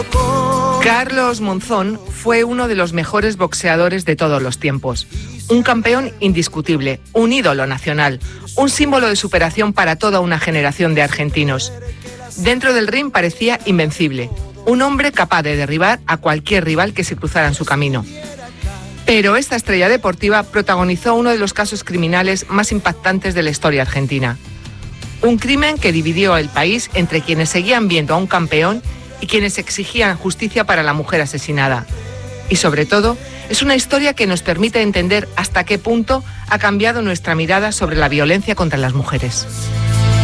Carlos Monzón fue uno de los mejores boxeadores de todos los tiempos. Un campeón indiscutible, un ídolo nacional, un símbolo de superación para toda una generación de argentinos. Dentro del ring parecía invencible, un hombre capaz de derribar a cualquier rival que se cruzara en su camino. Pero esta estrella deportiva protagonizó uno de los casos criminales más impactantes de la historia argentina. Un crimen que dividió el país entre quienes seguían viendo a un campeón y quienes exigían justicia para la mujer asesinada. Y sobre todo, es una historia que nos permite entender hasta qué punto ha cambiado nuestra mirada sobre la violencia contra las mujeres.